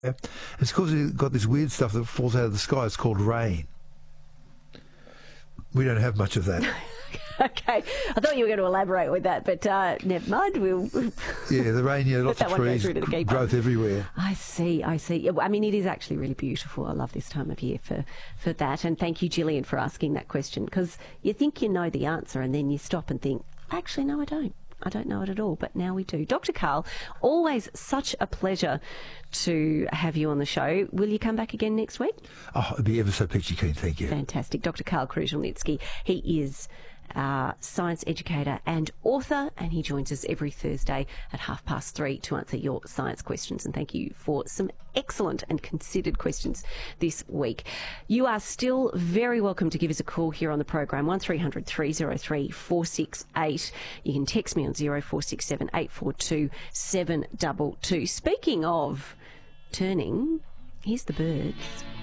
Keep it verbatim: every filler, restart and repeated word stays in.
Yeah. It's because you've got this weird stuff that falls out of the sky. It's called rain. We don't have much of that. Okay. I thought you were going to elaborate with that, but uh, never mind. We'll Yeah, the rain, yeah, lots that of one go trees, through to the keeper. growth everywhere. I see, I see. I mean, it is actually really beautiful. I love this time of year for, for that. And thank you, Gillian, for asking that question, because you think you know the answer and then you stop and think, actually, no, I don't. I don't know it at all, but now we do. Doctor Karl, always such a pleasure to have you on the show. Will you come back again next week? Oh, it'd be ever so peachy keen, thank you. Fantastic. Doctor Karl Kruszelnicki, he is a science educator and author, and he joins us every Thursday at half past three to answer your science questions. And thank you for some excellent and considered questions this week. You are still very welcome to give us a call here on the program, one three hundred three oh three four six eight. You can text me on zero four six seven eight four two seven two two. Speaking of turning, here's the birds.